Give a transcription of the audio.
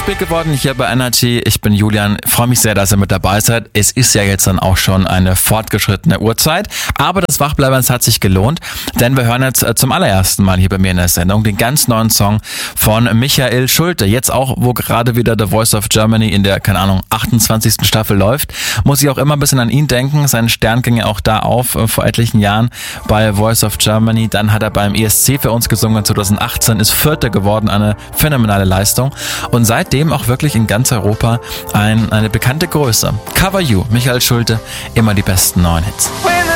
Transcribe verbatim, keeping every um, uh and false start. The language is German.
spät geworden hier bei Energy. Ich bin Julian. Freue mich sehr, dass ihr mit dabei seid. Es ist ja jetzt dann auch schon eine fortgeschrittene Uhrzeit. Aber das Wachbleiben hat sich gelohnt, denn wir hören jetzt zum allerersten Mal hier bei mir in der Sendung den ganz neuen Song von Michael Schulte. Jetzt auch, wo gerade wieder The Voice of Germany in der, keine Ahnung, achtundzwanzigsten Staffel läuft, muss ich auch immer ein bisschen an ihn denken. Sein Stern ging ja auch da auf äh, vor etlichen Jahren bei Voice of Germany. Dann hat er beim E S C für uns gesungen zweitausendachtzehn, ist Vierter geworden, eine phänomenale Leistung. Und seitdem auch wirklich in ganz Europa ein, eine bekannte Größe. Cover You, Michael Schulte, immer die besten neuen Hits.